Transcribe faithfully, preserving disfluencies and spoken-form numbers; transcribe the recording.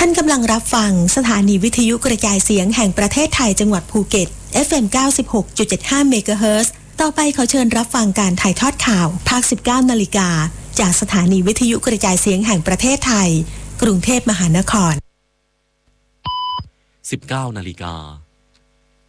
านกำลังรับฟังสถานีวิทยุกระจายเสียงแห่งประเทศไทยจังหวัดภูเก็ต เอฟ เอ็ม เก้าสิบหกจุดเจ็ดห้า เมกะเฮิรตซ์ ต่อไปขอเชิญรับฟังการถ่ายทอดข่าวภาค สิบเก้า นาฬิกาจากสถานีวิทยุกระจายเสียงแห่งประเทศไทยกรุงเทพมหานครสิบเก้า นาฬิกา